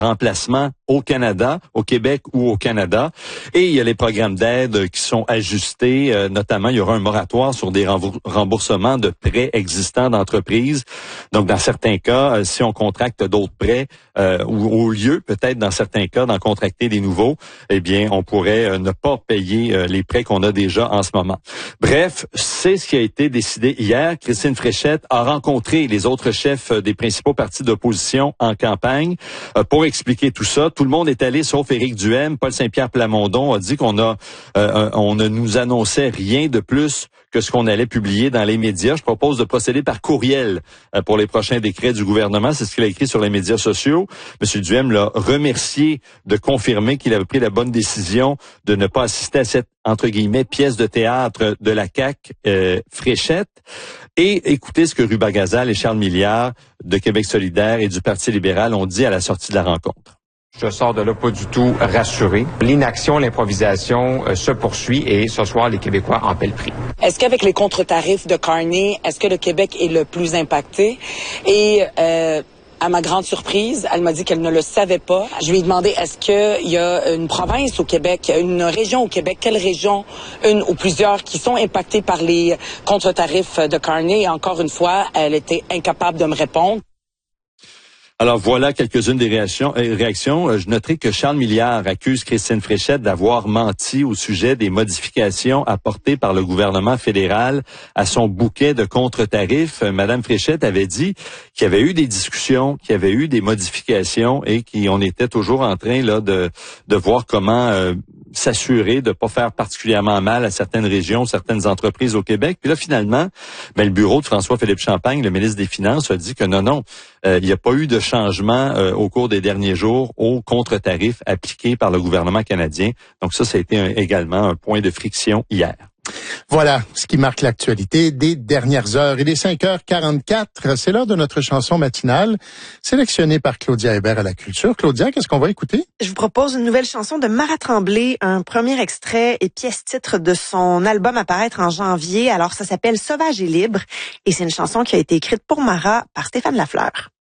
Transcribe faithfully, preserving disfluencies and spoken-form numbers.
remplacement au Canada, au Québec ou au Canada. Et il y a les programmes d'aide qui sont ajustés. Euh, notamment, il y aura un moratoire sur des remboursements de prêts existants d'entreprises. Donc, dans certains cas, euh, si on contracte d'autres prêts, euh, ou au lieu, peut-être dans certains cas, d'en contracter des nouveaux, eh bien, on pourrait euh, ne pas payer euh, les prêts qu'on a déjà en ce moment. Bref, c'est ce qui a été décidé hier. Christine Fréchette a rencontré les autres chefs des principaux partis d'opposition en campagne euh, pour expliquer tout ça. Tout le monde est allé, sauf Éric Duhaime. Paul Saint-Pierre Plamondon a dit qu'on a, euh, on ne nous annonçait rien de plus que ce qu'on allait publier dans les médias. Je propose de procéder par courriel euh, pour les prochains décrets du gouvernement. C'est ce qu'il a écrit sur les médias sociaux. Monsieur Duhaime l'a remercié de confirmer qu'il avait pris la bonne décision de ne pas assister à cette, entre guillemets, pièce de théâtre de la C A Q euh, Fréchette. Et écoutez ce que Ruba Gazal et Charles Milliard de Québec solidaire et du Parti libéral ont dit à la sortie de la rencontre. Je sors de là pas du tout rassuré. L'inaction, l'improvisation euh, se poursuit et ce soir, les Québécois en paient le prix. Est-ce qu'avec les contre-tarifs de Carney, est-ce que le Québec est le plus impacté? Et euh, à ma grande surprise, elle m'a dit qu'elle ne le savait pas. Je lui ai demandé, est-ce qu'il y a une province au Québec, une région au Québec, quelle région, une ou plusieurs, qui sont impactées par les contre-tarifs de Carney? Et encore une fois, elle était incapable de me répondre. Alors voilà quelques-unes des réactions. Euh, réactions. Je noterai que Charles Milliard accuse Christine Fréchette d'avoir menti au sujet des modifications apportées par le gouvernement fédéral à son bouquet de contre-tarifs. Euh, Madame Fréchette avait dit qu'il y avait eu des discussions, qu'il y avait eu des modifications et qu'on était toujours en train là de, de voir comment euh, s'assurer de ne pas faire particulièrement mal à certaines régions, certaines entreprises au Québec. Puis là, finalement, ben, le bureau de François-Philippe Champagne, le ministre des Finances, a dit que non, non, euh, il n'y a pas eu de changement euh, au cours des derniers jours aux contre-tarifs appliqués par le gouvernement canadien. Donc ça, ça a été un, également un point de friction hier. Voilà ce qui marque l'actualité des dernières heures. Il est cinq heures quarante-quatre. C'est l'heure de notre chanson matinale, sélectionnée par Claudia Hébert à la culture. Claudia, qu'est-ce qu'on va écouter? Je vous propose une nouvelle chanson de Mara Tremblay, un premier extrait et pièce-titre de son album à paraître en janvier. Alors, ça s'appelle Sauvage et libre et c'est une chanson qui a été écrite pour Mara par Stéphane Lafleur.